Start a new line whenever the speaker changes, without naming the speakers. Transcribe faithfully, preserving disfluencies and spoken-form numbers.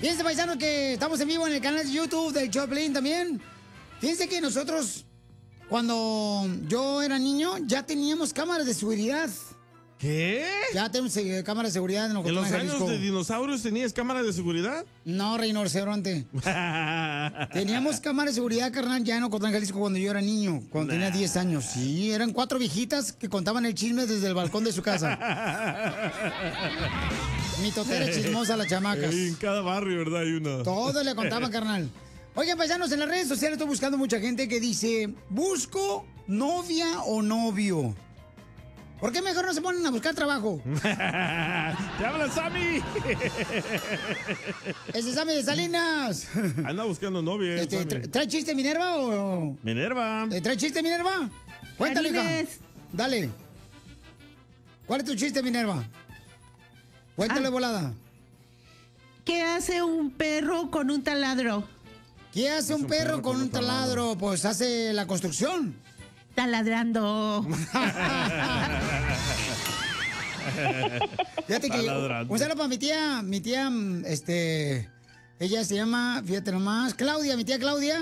Fíjense, paisano, que estamos en vivo en el canal de YouTube del Choplin también. Fíjense que nosotros, cuando yo era niño, ya teníamos cámaras de seguridad.
¿Qué?
Ya tenemos eh, cámaras de seguridad en
¿En los años de dinosaurios tenías cámara de seguridad?
No, rinoceronte. Teníamos cámara de seguridad, carnal, ya en Ocotlán, Jalisco, cuando yo era niño, cuando nah. tenía diez años. Sí, eran cuatro viejitas que contaban el chisme desde el balcón de su casa. Mi totera chismosa, las chamacas.
En cada barrio, ¿verdad? Hay uno.
Todo le contaban, carnal. Oigan, paisanos, en las redes sociales estoy buscando mucha gente que dice, busco novia o novio. ¿Por qué mejor no se ponen a buscar trabajo?
¡Te habla Sammy!
Ese es Sammy de Salinas.
Anda buscando novia.
Este, tra ¿Trae chiste Minerva o...?
Minerva.
¿Trae chiste Minerva? Cuéntale, hija. Dale. ¿Cuál es tu chiste, Minerva? Cuéntale, ah. volada.
¿Qué hace un perro con un taladro?
¿Qué hace un, un perro, perro con, con un taladro? taladro? Pues hace la construcción.
Taladrando.
Fíjate que un saludo para mi tía, mi tía, este, ella se llama, fíjate nomás, Claudia, mi tía Claudia.